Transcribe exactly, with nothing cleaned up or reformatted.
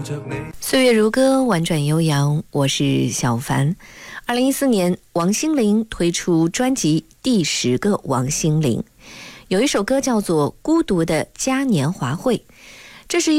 岁月如歌，婉转悠扬，我是小凡。二零一四年，王心凌推出专辑《第十个王心凌》，有一首歌叫做《孤独的嘉年华会》，